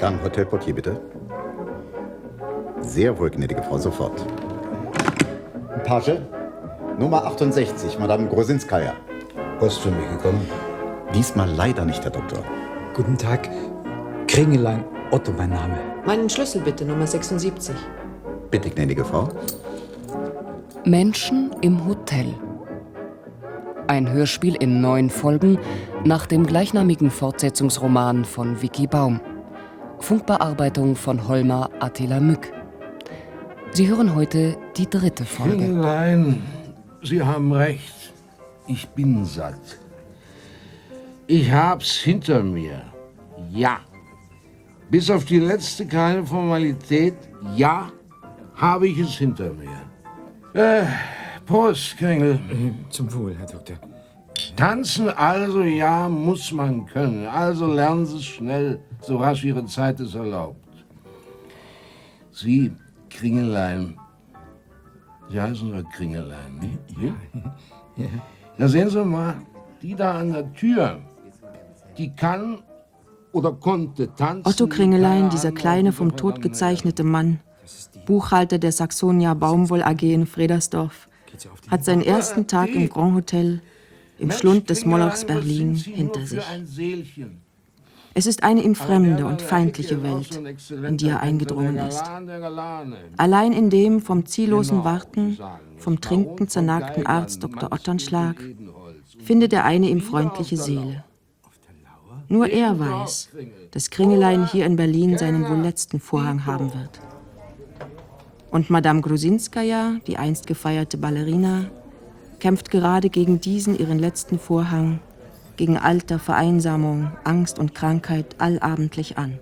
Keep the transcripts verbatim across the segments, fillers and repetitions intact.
Gang Hotel Portier, bitte. Sehr wohl, gnädige Frau, sofort. Page, Nummer achtundsechzig, Madame Grosinskaja. Post für mich gekommen? Diesmal leider nicht, Herr Doktor. Guten Tag. Kringelein, Otto mein Name. Meinen Schlüssel bitte, Nummer sechsundsiebzig. Bitte, gnädige Frau. Menschen im Hotel. Ein Hörspiel in neun Folgen nach dem gleichnamigen Fortsetzungsroman von Vicky Baum. Funkbearbeitung von Holmar Attila Mück. Sie hören heute die dritte Folge. Nein, Sie haben recht. Ich bin satt. Ich hab's hinter mir. Ja. Bis auf die letzte kleine Formalität, ja, habe ich es hinter mir. Äh, Prost, Kringel. Zum Wohl, Herr Doktor. Tanzen also, ja, muss man können. Also lernen Sie es schnell, so rasch Ihre Zeit es erlaubt. Sie, Kringelein, Sie heißen doch Kringelein, ne? Ja? Ja, sehen Sie mal, die da an der Tür, die kann oder konnte tanzen. Otto Kringelein, dieser kleine, vom Tod gezeichnete Mann, Buchhalter der Saxonia Baumwoll A G in Fredersdorf, hat seinen ersten Tag im Grand Hotel im Schlund des Molochs Berlin hinter sich. Es ist eine ihm fremde und feindliche Welt, in die er eingedrungen ist. Allein in dem vom ziellosen Warten, vom Trinken zernagten Arzt Doktor Otternschlag findet er eine ihm freundliche Seele. Nur er weiß, dass Kringelein hier in Berlin seinen wohl letzten Vorhang haben wird. Und Madame Grosinskaja, die einst gefeierte Ballerina, kämpft gerade gegen diesen ihren letzten Vorhang, gegen Alter, Vereinsamung, Angst und Krankheit allabendlich an.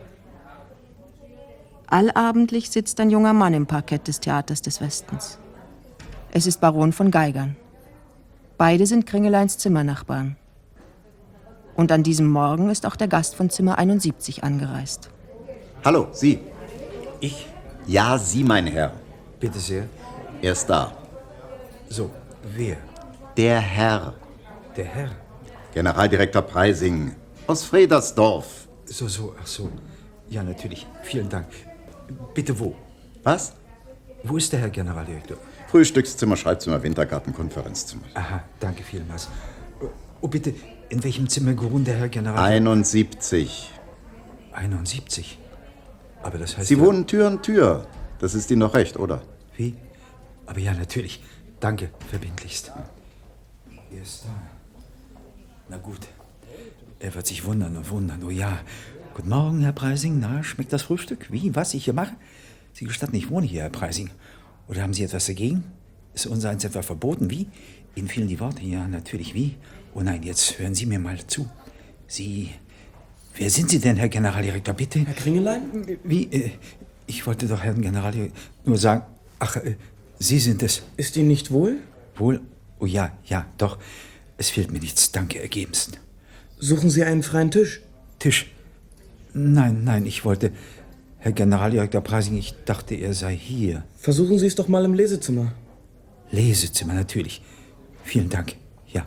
Allabendlich sitzt ein junger Mann im Parkett des Theaters des Westens. Es ist Baron von Geigern. Beide sind Kringeleins Zimmernachbarn. Und an diesem Morgen ist auch der Gast von Zimmer einundsiebzig angereist. Hallo, Sie. Ich? Ja, Sie, mein Herr. Bitte sehr. Er ist da. So, wer? Der Herr. Der Herr? Generaldirektor Preising aus Fredersdorf. So, so, ach so. Ja, natürlich. Vielen Dank. Bitte wo? Was? Wo ist der Herr Generaldirektor? Frühstückszimmer, Schreibzimmer, Wintergarten, Konferenzzimmer. Aha, danke vielmals. Oh, bitte, in welchem Zimmer geruhen der Herr General? einundsiebzig. einundsiebzig? Aber das heißt Sie ja... wohnen Tür an Tür. Das ist Ihnen doch recht, oder? Wie? Aber ja, natürlich. Danke, verbindlichst. Er ist da. Na gut. Er wird sich wundern und wundern. Oh ja. Guten Morgen, Herr Preising. Na, schmeckt das Frühstück? Wie? Was ich hier mache? Sie gestatten, ich wohne hier, Herr Preising. Oder haben Sie etwas dagegen? Ist unsereins etwa verboten? Wie? Ihnen fehlen die Worte. Ja, natürlich. Wie? Oh nein, jetzt hören Sie mir mal zu. Sie... Wer sind Sie denn, Herr Generaldirektor, bitte? Herr Kringelein? Wie? Äh, ich wollte doch Herrn Generaldirektor nur sagen... Ach, äh, Sie sind es. Ist Ihnen nicht wohl? Wohl? Oh ja, ja, doch. Es fehlt mir nichts. Danke, ergebenst. Suchen Sie einen freien Tisch? Tisch? Nein, nein, ich wollte... Herr Generaldirektor Preising, ich dachte, er sei hier. Versuchen Sie es doch mal im Lesezimmer. Lesezimmer, natürlich. Vielen Dank. Ja.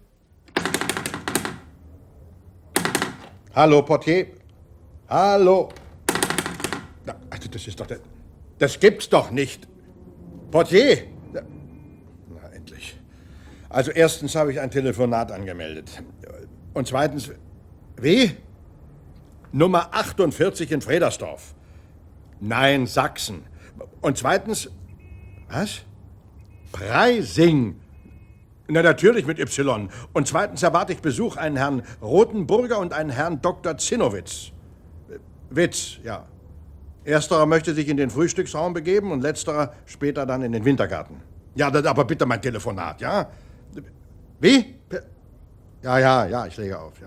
Hallo, Portier. Hallo. Na, also das ist doch... Das, das gibt's doch nicht. Portier. Na, na, endlich. Also erstens habe ich ein Telefonat angemeldet. Und zweitens... Wie? Nummer achtundvierzig in Fredersdorf. Nein, Sachsen. Und zweitens... Was? Preising. Na, natürlich mit Y. Und zweitens erwarte ich Besuch einen Herrn Rothenburger und einen Herrn Doktor Zinnowitz. Witz, ja. Ersterer möchte sich in den Frühstücksraum begeben und letzterer später dann in den Wintergarten. Ja, das, aber bitte mein Telefonat, ja? Wie? Ja, ja, ja, ich lege auf, ja.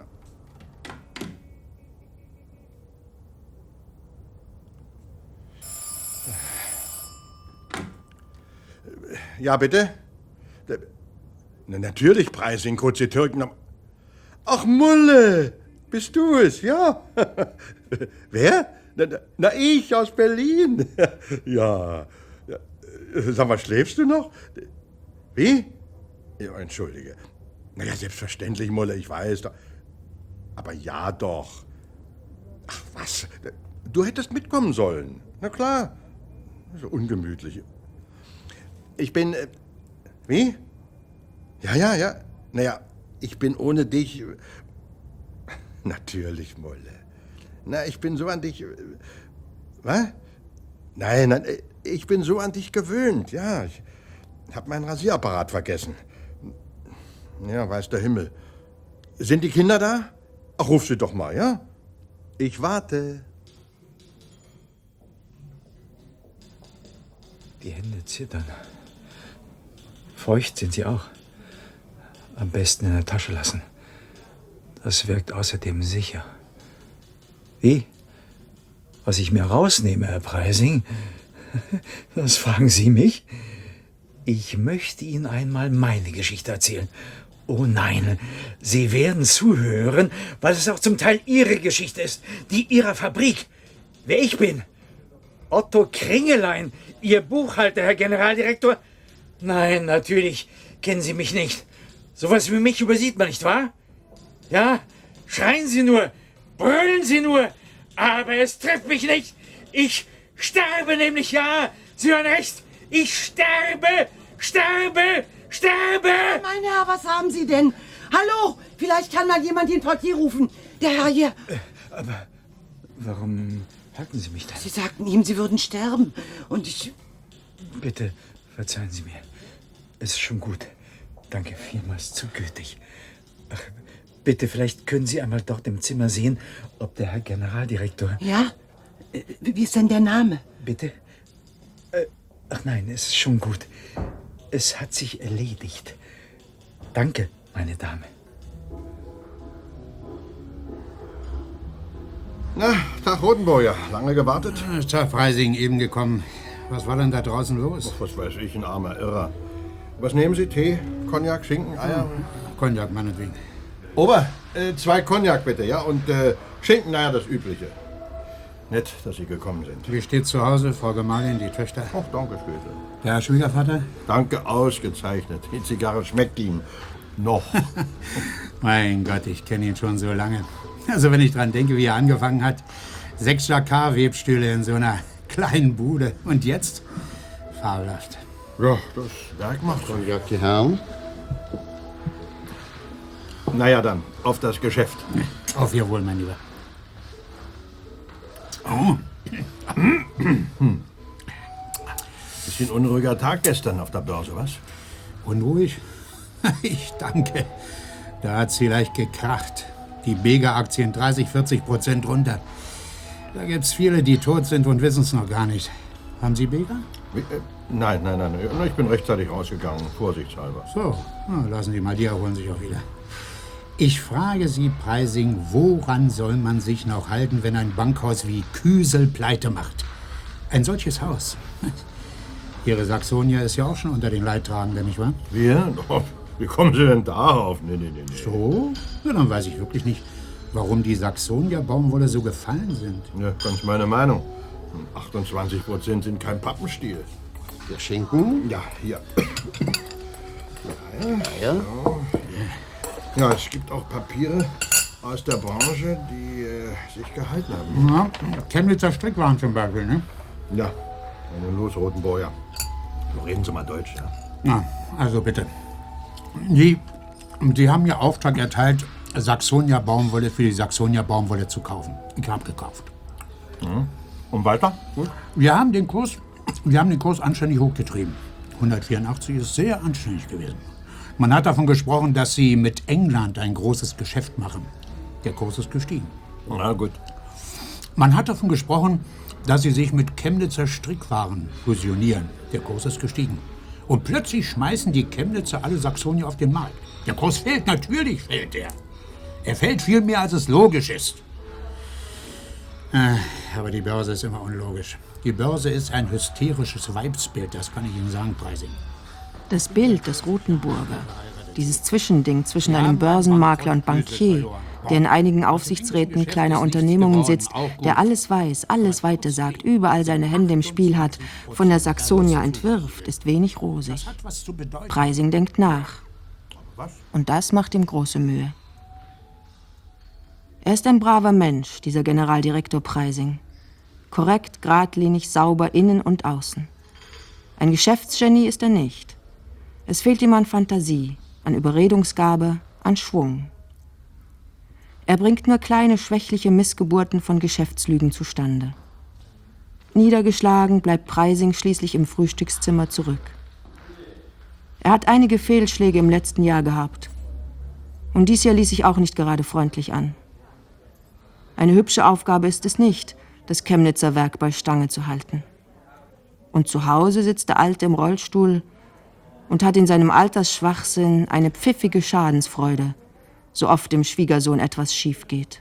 Ja, bitte? Na, natürlich, Preising, kurze Türken. Ach, Mulle, bist du es, ja? Wer? Na, na, ich aus Berlin. Ja. Ja. Sag mal, schläfst du noch? Wie? Ja, entschuldige. Na ja, selbstverständlich, Mulle, ich weiß doch. Aber ja doch. Ach was, du hättest mitkommen sollen. Na klar. So ungemütlich. Ich bin... Äh, wie? Ja, ja, ja. Naja, ich bin ohne dich... Natürlich, Molle. Na, ich bin so an dich... Was? Nein, nein, ich bin so an dich gewöhnt, ja. Ich hab meinen Rasierapparat vergessen. Ja, weiß der Himmel. Sind die Kinder da? Ach, ruf sie doch mal, ja? Ich warte. Die Hände zittern. Feucht sind sie auch. Am besten in der Tasche lassen. Das wirkt außerdem sicher. Wie? Was ich mir rausnehme, Herr Preising? Das fragen Sie mich? Ich möchte Ihnen einmal meine Geschichte erzählen. Oh nein, Sie werden zuhören, weil es auch zum Teil Ihre Geschichte ist, die Ihrer Fabrik. Wer ich bin? Otto Kringelein, Ihr Buchhalter, Herr Generaldirektor? Nein, natürlich kennen Sie mich nicht. Sowas wie mich übersieht man, nicht wahr? Ja, schreien Sie nur, brüllen Sie nur, aber es trifft mich nicht. Ich sterbe nämlich, ja. Sie hören recht. Ich sterbe, sterbe, sterbe. Mein Herr, was haben Sie denn? Hallo, vielleicht kann mal jemand den Portier rufen. Der Herr hier. Äh, aber warum halten Sie mich dann? Sie sagten ihm, Sie würden sterben. Und ich... Bitte, verzeihen Sie mir. Es ist schon gut. Danke vielmals, zu gütig. Ach, bitte, vielleicht können Sie einmal dort im Zimmer sehen, ob der Herr Generaldirektor... Ja? Wie ist denn der Name? Bitte? Äh, ach nein, es ist schon gut. Es hat sich erledigt. Danke, meine Dame. Na, Tag Rotenburger. Lange gewartet? Tag Preising, eben gekommen. Was war denn da draußen los? Ach, was weiß ich, ein armer Irrer. Was nehmen Sie? Tee, Cognac, Schinken, Eier? Cognac, meinetwegen. Ober, äh, zwei Cognac bitte, ja? Und äh, Schinken, naja, das Übliche. Nett, dass Sie gekommen sind. Wie steht's zu Hause, Frau Gemahlin, die Töchter? Ach, danke, später. Der Schwiegervater? Danke, ausgezeichnet. Die Zigarre schmeckt ihm. Noch. Mein Gott, ich kenne ihn schon so lange. Also wenn ich dran denke, wie er angefangen hat. Sechs Jacquard-Webstühle in so einer kleinen Bude. Und jetzt? Fabelhaft. Ja, das Werk macht. Cognac, die Herren. Naja, dann, auf das Geschäft. Auf Ihr Wohl, mein Lieber. Oh. Bisschen unruhiger Tag gestern auf der Börse, was? Unruhig? Ich danke. Da hat's vielleicht gekracht. Die Bega-Aktien dreißig, vierzig Prozent runter. Da gibt's viele, die tot sind und wissen's noch gar nicht. Haben Sie Bega? Wie, äh, nein, nein, nein. Ich bin rechtzeitig rausgegangen, vorsichtshalber. So, na, lassen Sie mal, die erholen sich auch wieder. Ich frage Sie, Preising, woran soll man sich noch halten, wenn ein Bankhaus wie Küsel pleite macht? Ein solches Haus. Ihre Saxonia ist ja auch schon unter den Leidtragenden, nicht wahr? Wir? Oh, wie kommen Sie denn darauf? Nee, nee, nee, nee. So? Ja, dann weiß ich wirklich nicht, warum die Saxonia-Baumwolle so gefallen sind. Ja, ganz meine Meinung. achtundzwanzig Prozent sind kein Pappenstiel. Der Schinken. Ja, hier. Ja. Ja, es gibt auch Papiere aus der Branche, die äh, sich gehalten haben. Ja, Chemnitzer Strickwaren zum Beispiel, ne? Ja, nun los, Rotenburger. Reden Sie mal Deutsch, ja? Na, also bitte. Die, die haben mir Auftrag erteilt, Saxonia Baumwolle für die Saxonia Baumwolle zu kaufen. Ich habe gekauft. Mhm. Und weiter? Gut. Wir haben den Kurs, wir haben den Kurs anständig hochgetrieben. hundertvierundachtzig ist sehr anständig gewesen. Man hat davon gesprochen, dass sie mit England ein großes Geschäft machen. Der Kurs ist gestiegen. Na gut. Man hat davon gesprochen, dass sie sich mit Chemnitzer Strickwaren fusionieren. Der Kurs ist gestiegen. Und plötzlich schmeißen die Chemnitzer alle Saxonia auf den Markt. Der Kurs fällt, natürlich fällt er. Er fällt viel mehr, als es logisch ist. Aber die Börse ist immer unlogisch. Die Börse ist ein hysterisches Weibsbild, das kann ich Ihnen sagen, Preising. Das Bild des Rotenburger, dieses Zwischending zwischen einem Börsenmakler und Bankier, der in einigen Aufsichtsräten kleiner Unternehmungen sitzt, der alles weiß, alles weitersagt, überall seine Hände im Spiel hat, von der Saxonia entwirft, ist wenig rosig. Preising denkt nach. Und das macht ihm große Mühe. Er ist ein braver Mensch, dieser Generaldirektor Preysing. Korrekt, geradlinig, sauber innen und außen. Ein Geschäftsgenie ist er nicht. Es fehlt ihm an Fantasie, an Überredungsgabe, an Schwung. Er bringt nur kleine, schwächliche Missgeburten von Geschäftslügen zustande. Niedergeschlagen bleibt Preysing schließlich im Frühstückszimmer zurück. Er hat einige Fehlschläge im letzten Jahr gehabt. Und dies Jahr ließ sich auch nicht gerade freundlich an. Eine hübsche Aufgabe ist es nicht, das Chemnitzer Werk bei Stange zu halten. Und zu Hause sitzt der Alte im Rollstuhl und hat in seinem Altersschwachsinn eine pfiffige Schadensfreude, so oft dem Schwiegersohn etwas schief geht.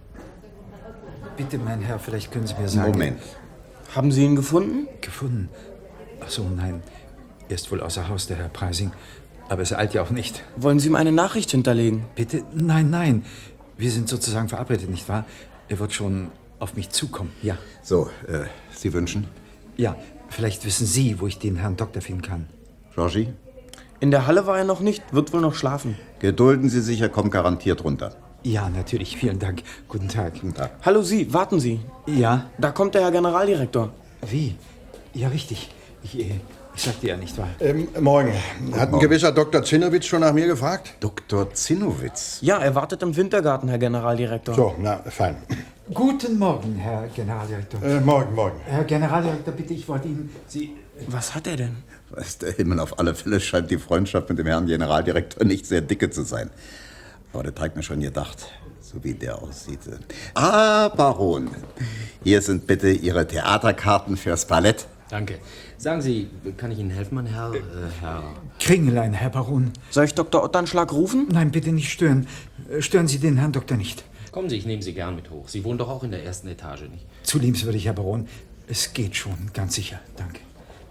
Bitte, mein Herr, vielleicht können Sie mir sagen... Moment. Haben Sie ihn gefunden? Gefunden? Ach so, nein. Er ist wohl außer Haus, der Herr Preysing. Aber es eilt ja auch nicht. Wollen Sie ihm eine Nachricht hinterlegen? Bitte? Nein, nein. Wir sind sozusagen verabredet, nicht wahr? Er wird schon auf mich zukommen, ja. So, äh, Sie wünschen? Ja, vielleicht wissen Sie, wo ich den Herrn Doktor finden kann. Georgie? In der Halle war er noch nicht, wird wohl noch schlafen. Gedulden Sie sich, er kommt garantiert runter. Ja, natürlich, vielen Dank. Guten Tag. Guten Tag. Hallo Sie, warten Sie. Ja? Da kommt der Herr Generaldirektor. Wie? Ja, richtig. Ich, äh, ich sagte ja nicht wahr. Ähm, morgen. Hat ein gewisser Doktor Zinnowitz schon nach mir gefragt? Doktor Zinnowitz? Ja, er wartet im Wintergarten, Herr Generaldirektor. So, na, fein. Guten Morgen, Herr Generaldirektor. Äh, morgen, morgen. Herr Generaldirektor, bitte, ich wollte Ihnen... Sie... Was hat er denn? Weiß der Himmel, auf alle Fälle scheint die Freundschaft mit dem Herrn Generaldirektor nicht sehr dicke zu sein. Aber der Teig mir schon gedacht, so wie der aussieht. Ah, Baron, hier sind bitte Ihre Theaterkarten fürs Ballett. Danke. Sagen Sie, kann ich Ihnen helfen, mein Herr? Äh, Herr... Kringelein, Herr Baron. Soll ich Doktor Otternschlag rufen? Nein, bitte nicht stören. Stören Sie den Herrn Doktor nicht. Kommen Sie, ich nehme Sie gern mit hoch. Sie wohnen doch auch in der ersten Etage, nicht? Zu liebenswürdig, Herr Baron. Es geht schon, ganz sicher. Danke.